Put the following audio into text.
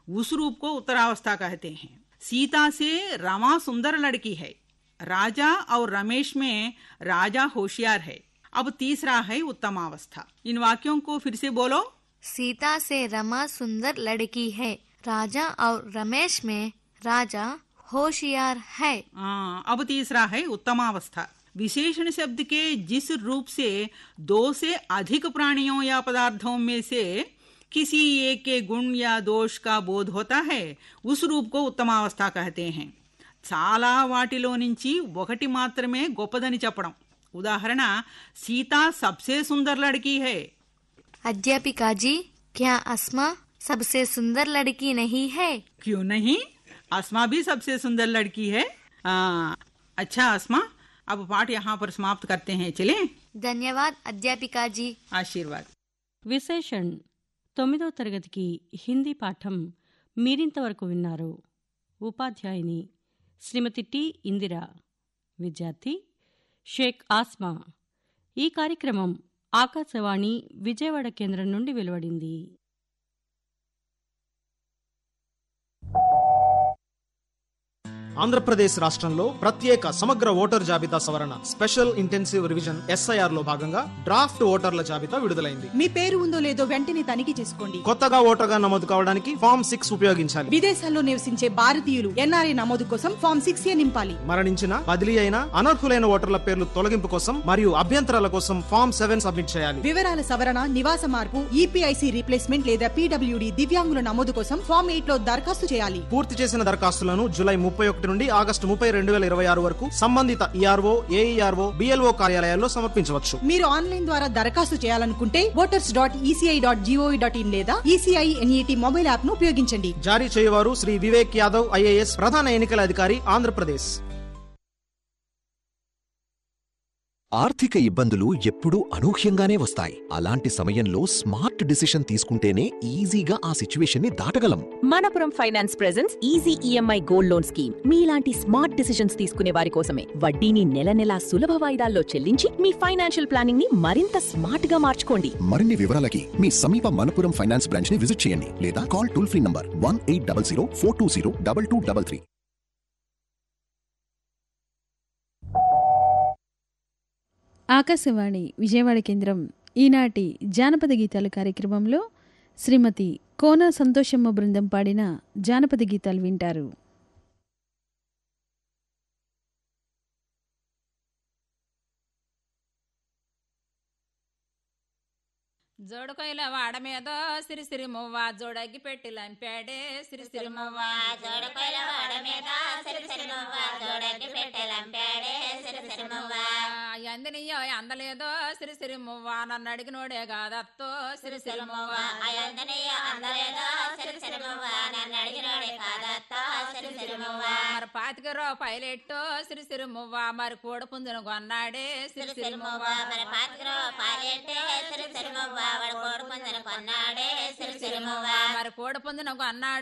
उस रूप को उत्तरावस्था कहते हैं। सीता से रमा सुंदर लड़की है, राजा और रमेश में राजा होशियार है। अब तीसरा है उत्तमावस्था। इन वाक्यों को फिर से बोलो। सीता से रमा सुंदर लड़की है, राजा और रमेश में राजा होशियार है। अब तीसरा है उत्तमावस्था। विशेषण शब्द के जिस रूप से दो से अधिक प्राणियों या पदार्थों में से किसी एक के गुण या दोष का बोध होता है, उस रूप को उत्तमावस्था कहते हैं। చాలా వాటిలో నుంచి ఒకటి మాత్రమే గొప్పదని చెప్పడం। ఉదాహరణ, सीता सबसे सुंदर लड़की है। अध्यापिका जी, क्या अस्मा सबसे सुंदर लड़की नहीं है? क्यों नहीं, अस्मा भी सबसे सुंदर लड़की है। अच्छा अस्मा, अब पाठ यहाँ पर समाप्त करते हैं, चलें? धन्यवाद अध्यापिका जी। आशीर्वाद। విశేషణ్ 9వ తరగతికి హిందీ పాఠం మీరింతవరకు విన్నారు. ఉపాధ్యాయుని శ్రీమతి టి ఇందిర, విద్యార్థి షేక్ ఆస్మా. ఈ కార్యక్రమం ఆకాశవాణి విజయవాడ కేంద్రం నుండి వెలువడింది. ఆంధ్రప్రదేశ్ రాష్ట్రంలో ప్రత్యేక సమగ్ర ఓటర్ జాబితా సవరణ స్పెషల్ ఇంటెన్సివ్ రివిజన్ SIR లో భాగంగా డ్రాఫ్ట్ ఓటర్ల జాబితా విడుదలైంది. మీ పేరు ఉందో లేదో వెంటనే తనిఖీ చేసుకోండి. కొత్తగా ఓటర్గా నమోదు కావడానికి ఫామ్ 6 ఉపయోగించాలి. విదేశాల్లో నివసించే భారతీయులు NRI నమోదు కోసం ఫామ్ 6A నింపాలి. మరణించిన, బదిలీ అయిన, అనర్హులైన ఓటర్ల పేర్లు తొలగింపు కోసం మరియు అభ్యంతరాల కోసం ఫామ్ 7 సబ్మిట్ చేయాలి. వివరాల సవరణ, నివాస మార్పు, EPIC రీప్లేస్మెంట్ లేదా PWD దివ్యాంగుల నమోదు కోసం ఫామ్ 8 లో దరఖాస్తు చేయాలి. పూర్తి చేసిన దరఖాస్తులను జూలై 31 నుండి ఆగస్టు 30, 2026 వరకు సంబంధిత ERO, AERO, BLO కార్యాలయాల్లో సమర్పించవచ్చు. మీరు ఆన్లైన్ ద్వారా దరఖాస్తు చేయాలనుకుంటే voters.eci.gov.in లేదా ECI NET మొబైల్ యాప్ ను ఉపయోగించండి. జారీ చేయవారు శ్రీ వివేక్ యాదవ్ IAS, ప్రధాన ఎన్నికల అధికారి, ఆంధ్రప్రదేశ్. ఆర్థిక ఇబ్బందులు ఎప్పుడూ అనూహ్యంగానే వస్తాయి. అలాంటి సమయంలో స్మార్ట్ డిసిషన్ తీసుకుంటేనే ఈజీగా ఆ సిచ్యువేషన్ ని దాటగలం. Manappuram finance presents easy EMI gold loan scheme. మీలాంటి స్మార్ట్ డిసిషన్స్ తీసుకునే వారి కోసమే. వడ్డీని నెల నెలా సులభ వాయిదాల్లో చెల్లించి మీ ఫైనాన్షియల్ ప్లానింగ్ ని మరింత స్మార్ట్ గా మార్చుకోండి. మరిన్ని వివరాలకి మీ సమీప మనపురం ఫైనాన్స్ బ్రాంచ్ ని విజిట్ చేయండి లేదా call toll free number 1800 420 2233. Akashvani Vijayawada కేంద్రం ఈనాటి జానపద గీతాల కార్యక్రమంలో శ్రీమతి కోన సంతోషమ్మ బృందం పాడిన జానపద గీతాలు వింటారు. జోడుకొయిల వాడ మీద సిరిసిరి మువ్వ జోడగి పెట్టి లంపాడే సిరిసిరి మువ్వ జోడుకొయిల వాడ మీద సిరిసిరి మువ్వ జోడగి పెట్టి లంపాడే సిరిసిరి మువ్వ అయందినియో అందలేదో సిరిసిరి మువ్వ నన్ను అడిగినోడే కాదత్తో సిరిసిరి మువ్వ అయందినియో అందలేదో సిరిసిరి మువ్వ నన్ను అడిగినోడే కాదత్తో సిరిసిరి మువ్వ మరి 25 రూపాయలెట్టో సిరిసిరి మువ్వ మరి కోడి పుంజును కొన్నాడే సిరిసిరి మువ్వ మరి 25 రూపాయలెట్టే సిరిసిరి మువ్వ మరి కోడి పుంజును కొన్నాడు.